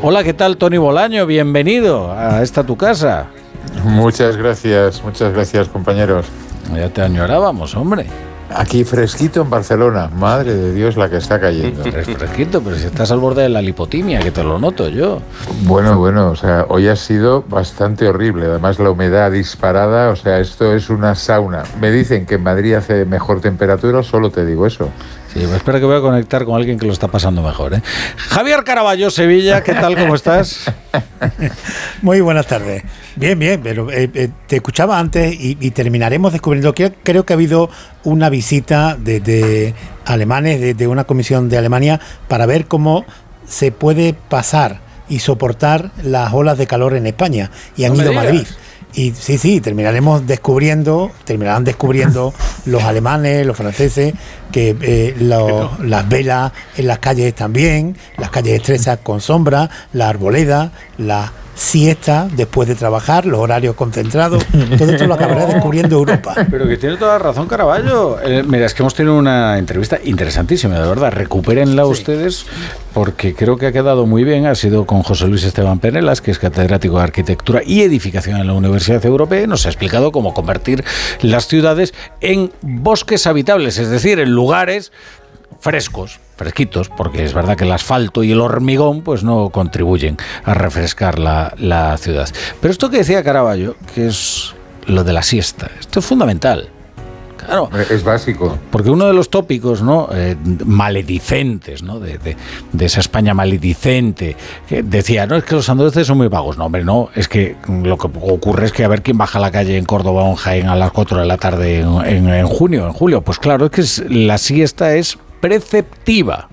Hola, ¿qué tal, Tony Bolaño? Bienvenido a esta tu casa. Muchas gracias, compañeros. Ya te añorábamos, hombre. Aquí fresquito en Barcelona, madre de Dios la que está cayendo. Es fresquito, pero si estás al borde de la lipotimia, que te lo noto yo. Bueno, o sea, hoy ha sido bastante horrible, además la humedad disparada, o sea, esto es una sauna. Me dicen que en Madrid hace mejor temperatura, solo te digo eso. Sí, pues espera que voy a conectar con alguien que lo está pasando mejor, ¿eh? Javier Caraballo, Sevilla, ¿qué tal, cómo estás? Muy buenas tardes. Bien, pero te escuchaba antes y terminaremos descubriendo que creo que ha habido una visita de alemanes, de una comisión de Alemania, para ver cómo se puede pasar y soportar las olas de calor en España. Y han ido a Madrid. Y sí, terminarán descubriendo los alemanes, los franceses, que las velas en las calles están bien, las calles estrechas con sombra, la arboleda, la siesta después de trabajar, los horarios concentrados, todo esto lo acabará descubriendo Europa. Pero que tiene toda la razón, Caraballo. Mira, es que hemos tenido una entrevista interesantísima, de verdad. Recupérenla ustedes, porque creo que ha quedado muy bien. Ha sido con José Luis Esteban Penelas, que es catedrático de Arquitectura y Edificación en la Universidad Europea. Nos ha explicado cómo convertir las ciudades en bosques habitables, es decir, en lugares fresquitos, porque es verdad que el asfalto y el hormigón pues no contribuyen a refrescar la ciudad. Pero esto que decía Caraballo, que es lo de la siesta, esto es fundamental. Claro, es básico. Porque uno de los tópicos, ¿no? Maledicentes, ¿no? De esa España maledicente, que decía, no, es que los andaluces son muy vagos. No, hombre, no, es que lo que ocurre es que a ver quién baja a la calle en Córdoba o en Jaén a las 4 de la tarde en julio. Pues claro, es que la siesta es preceptiva.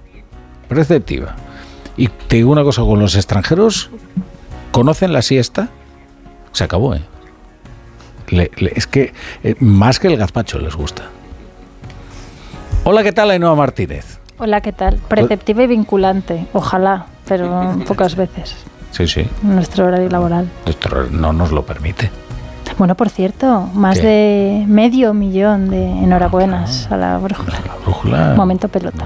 Y te digo una cosa, con los extranjeros, ¿conocen la siesta? Se acabó, ¿eh? Es que más que el gazpacho les gusta. Hola, ¿qué tal, Ainhoa Martínez? Hola, ¿qué tal? Preceptiva y vinculante, ojalá, pero pocas veces. Sí. Nuestro horario laboral. Esto no nos lo permite. Bueno, por cierto, más de 500.000 de enhorabuenas a la brújula. La brújula. Momento pelota.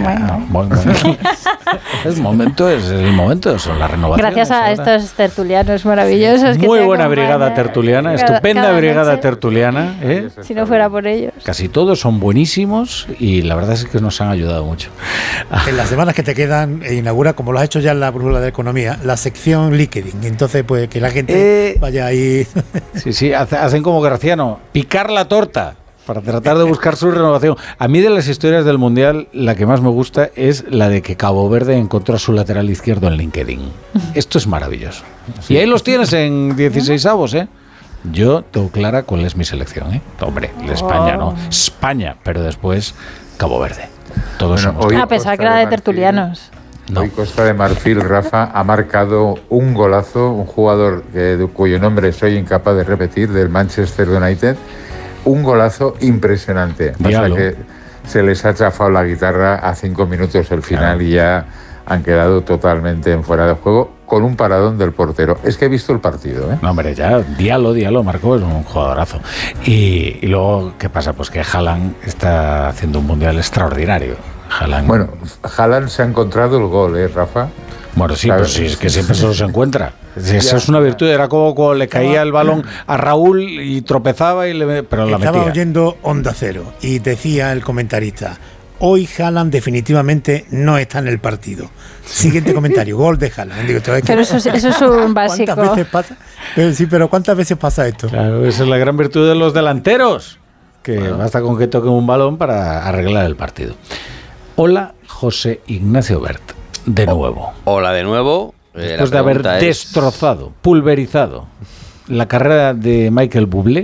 El momento, son las renovaciones. Gracias a estos tertulianos maravillosos. Muy buena brigada tertuliana, estupenda brigada tertuliana. Si no fuera por ellos. Casi todos son buenísimos y la verdad es que nos han ayudado mucho. En las semanas que te quedan, inaugura, como lo has hecho ya en la brújula de economía, la sección LinkedIn. Entonces, pues que la gente vaya ahí. Sí, hacen como Graciano, picar la torta para tratar de buscar su renovación. A mí, de las historias del Mundial, la que más me gusta es la de que Cabo Verde encontró a su lateral izquierdo en LinkedIn. Esto es maravilloso. Sí. Y ahí los tienes en 16avos, ¿eh? Yo tengo clara cuál es mi selección, ¿eh? Hombre, España, ¿no? España, pero después Cabo Verde. Todos somos. A pesar que era de tertulianos. No. Hoy Costa de Marfil, Rafa, ha marcado un golazo, un jugador cuyo nombre soy incapaz de repetir, del Manchester United, un golazo impresionante. Pasa que se les ha chafado la guitarra a 5 minutos el final y ya han quedado totalmente en fuera de juego con un paradón del portero. Es que he visto el partido, ¿eh? No, hombre, ya, Diallo marcó, es un jugadorazo. Y luego, ¿qué pasa? Pues que Haaland está haciendo un mundial extraordinario. Haaland se ha encontrado el gol, Rafa. Bueno, sí, pero sí, es que siempre se los encuentra. Esa es una virtud. Era como cuando le caía el balón a Raúl y tropezaba pero la metía. Estaba oyendo Onda Cero y decía el comentarista: hoy Haaland definitivamente no está en el partido. Siguiente comentario, gol de Haaland. Digo, pero eso es un básico. ¿Cuántas veces pasa? Pero ¿cuántas veces pasa esto? Claro, esa es la gran virtud de los delanteros, que basta con que toquen un balón para arreglar el partido. Hola, José Ignacio Bert, de nuevo. Hola de nuevo. Después de haber destrozado, pulverizado la carrera de Michael Bublé,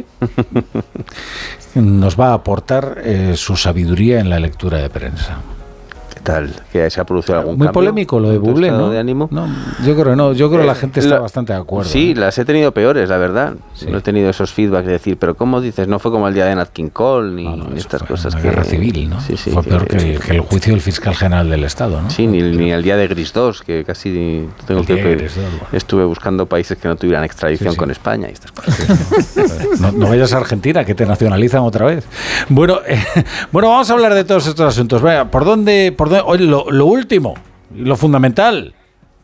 nos va a aportar su sabiduría en la lectura de prensa. ¿Qué tal? ¿Que se ha producido algún muy cambio? Muy polémico lo de Bublé, ¿no? ¿De ánimo? No, yo creo que no. Yo creo que la gente está bastante de acuerdo. Sí, las he tenido peores, la verdad. Sí. No he tenido esos feedbacks de decir, pero ¿cómo dices? No fue como el día de Nat King Cole ni estas cosas. Una guerra civil, ¿no? Sí, fue peor que el juicio del fiscal general del Estado, ¿no? Sí, ni el día de Gris 2, que casi estuve buscando países que no tuvieran extradición con España y estas cosas. No vayas a Argentina, que te nacionalizan otra vez. Bueno, vamos a hablar de todos estos asuntos. Vaya, ¿por dónde? Hoy lo último, lo fundamental,